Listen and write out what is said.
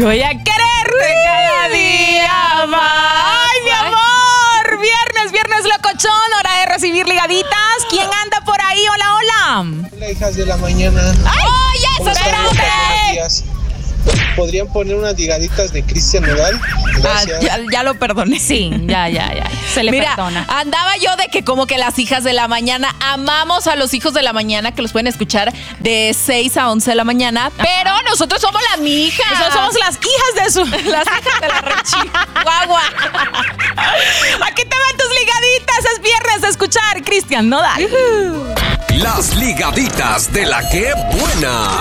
Yo voy a quererte cada día más. ¡Ay, mi amor! Viernes locochón, hora de recibir ligaditas. ¿Quién anda por ahí? Hola, hola. Hola, hijas de la mañana. ¡Ay! ¡Oh, yes! ¡Espérate! ¿Podrían poner unas ligaditas de Cristian Nodal? Gracias. Ya lo perdoné. Sí, ya. Se le perdona. Andaba yo de que como que las hijas de la mañana, amamos a los hijos de la mañana, que los pueden escuchar de 6 a 11 de la mañana, pero nosotros somos las mijas. Nosotros somos las hijas de las hijas de la Rechihuahua. Aquí te van tus ligaditas, es viernes de escuchar Cristian Nodal. Las ligaditas de la que buena.